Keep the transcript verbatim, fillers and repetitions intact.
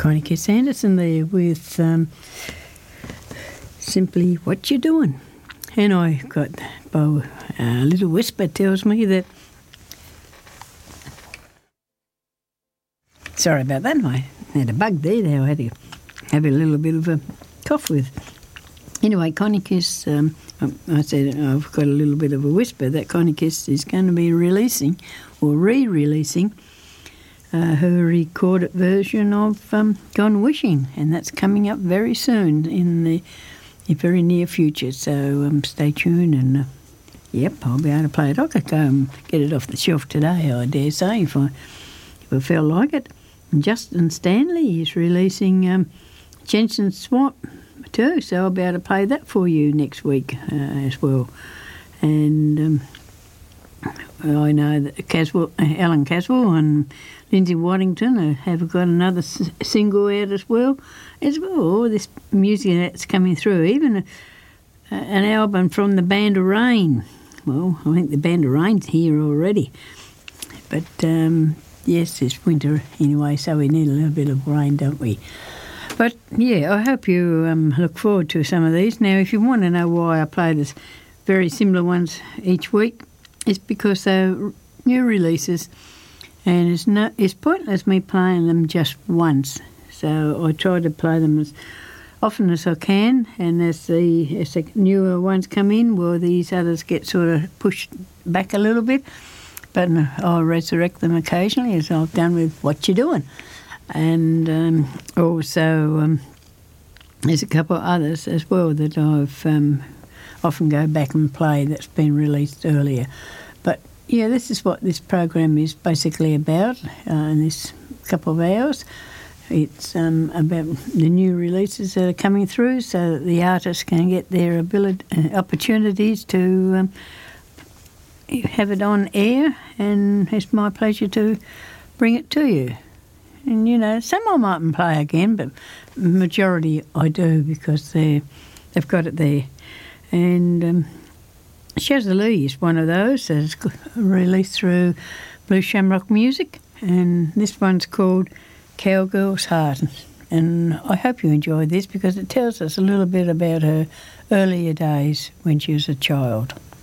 Connie Kiss Anderson there with um, Simply What You Doing. And I got Bo, a little whisper tells me that, sorry about that, I had a bug there that I had to have a little bit of a cough with. Anyway, Connie Kiss, um, I said I've got a little bit of a whisper that Connie Kiss is going to be releasing or re-releasing uh, her recorded version of um, Gone Wishing, and that's coming up very soon in the, the very near future. So um, stay tuned, and uh, yep, I'll be able to play it. I could go and get it off the shelf today, I dare say, if I if I felt like it. And Justin Stanley is releasing um, Jensen Swamp too, so I'll be able to play that for you next week uh, as well. And um, I know that Caswell, Alan Caswell and Lindsay Waddington have got another s- single out as well. As well, all this music that's coming through, even a, a, an album from the Band of Rain. Well, I think the Band of Rain's here already. But um, yes, it's winter anyway, so we need a little bit of rain, don't we? But yeah, I hope you um, look forward to some of these. Now, if you want to know why I play this very similar ones each week, it's because they're new releases, and it's no, it's pointless me playing them just once. So I try to play them as often as I can, and as the as the newer ones come in, well, these others get sort of pushed back a little bit. But I'll resurrect them occasionally, as I've done with What You Doing. And um, also um, there's a couple of others as well that I've um, often go back and play that's been released earlier. But yeah, this is what this program is basically about uh, in this couple of hours. It's um, about the new releases that are coming through, so that the artists can get their ability, uh, opportunities to um, have it on air, and it's my pleasure to bring it to you. And, you know, some I mightn't play again, but majority I do because they they've got it there. And um, Shazza Lee is one of those that's released through Blue Shamrock Music, and this one's called Cowgirl's Heart. And I hope you enjoy this because it tells us a little bit about her earlier days when she was a child.